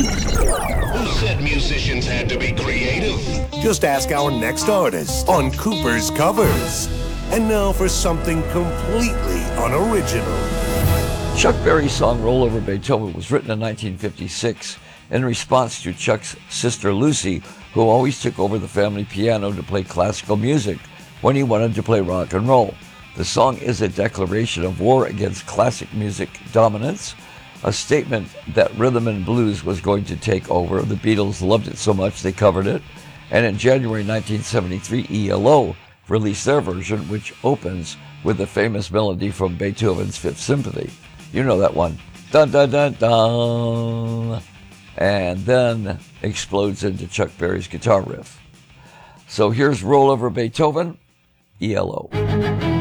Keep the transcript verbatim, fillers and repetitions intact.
Who said musicians had to be creative? Just ask our next artist on Cooper's Covers. And now for something completely unoriginal. Chuck Berry's song Roll Over Beethoven was written in nineteen fifty-six in response to Chuck's sister Lucy, who always took over the family piano to play classical music when he wanted to play rock and roll. The song is a declaration of war against classic music dominance, a statement that rhythm and blues was going to take over. The Beatles loved it so much they covered it, and in January nineteen seventy-three, E L O released their version, which opens with the famous melody from Beethoven's Fifth Symphony. You know that one. Dun dun dun dun. And then explodes into Chuck Berry's guitar riff. So here's Roll Over Beethoven, E L O.